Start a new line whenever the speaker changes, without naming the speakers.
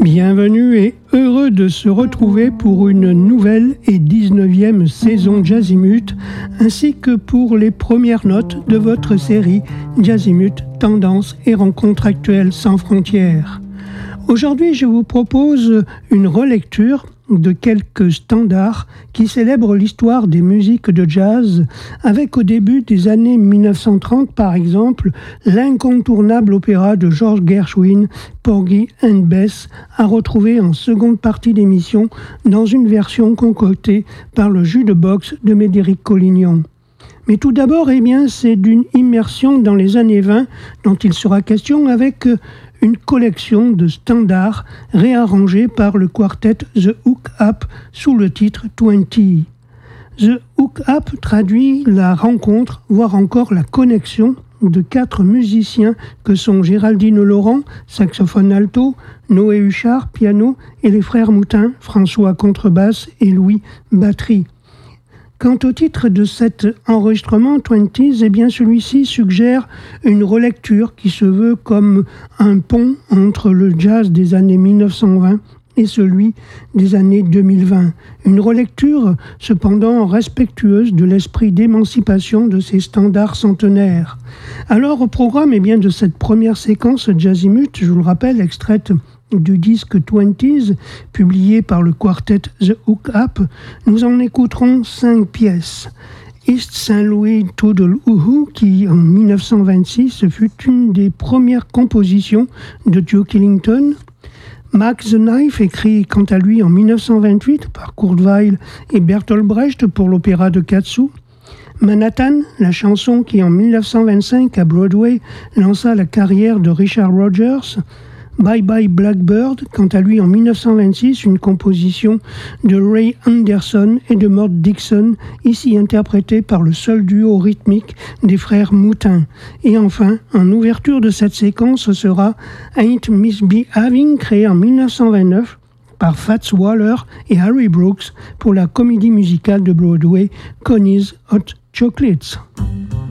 Bienvenue et heureux de se retrouver pour une nouvelle et 19e saison Jazzimut, ainsi que pour les premières notes de votre série Jazzimut, Tendances et rencontres actuelles sans frontières. Aujourd'hui, je vous propose une relecture de quelques standards qui célèbrent l'histoire des musiques de jazz, avec au début des années 1930, par exemple, l'incontournable opéra de George Gershwin, Porgy and Bess, à retrouver en seconde partie d'émission dans une version concoctée par le jukebox de Médéric Collignon. Mais tout d'abord, c'est d'une immersion dans les années 20 dont il sera question avec une collection de standards réarrangés par le quartet The Hook Up sous le titre 20. The Hook Up traduit la rencontre, voire encore la connexion de 4 musiciens que sont Géraldine Laurent, saxophone alto, Noé Huchard, piano, et les frères Moutin, François contrebasse et Louis batterie. Quant au titre de cet enregistrement 20s, celui-ci suggère une relecture qui se veut comme un pont entre le jazz des années 1920 et celui des années 2020. Une relecture cependant respectueuse de l'esprit d'émancipation de ces standards centenaires. Alors au programme de cette première séquence Jazzimut, je vous le rappelle, extraite du disque 20s, publié par le quartet The Hook Up, nous en écouterons 5 pièces. East St. Louis Toodle-Oo-Hoo, qui en 1926 fut une des premières compositions de Duke Ellington. Max the Knife, écrit quant à lui en 1928 par Kurt Weill et Bertolt Brecht pour l'opéra de Katsu. Manhattan, la chanson qui en 1925 à Broadway lança la carrière de Richard Rodgers. Bye Bye Blackbird, quant à lui en 1926, une composition de Ray Anderson et de Mort Dixon, ici interprétée par le seul duo rythmique des frères Moutin. Et enfin, en ouverture de cette séquence, ce sera Ain't Misbehaving, créé en 1929 par Fats Waller et Harry Brooks pour la comédie musicale de Broadway Connie's Hot Chocolates.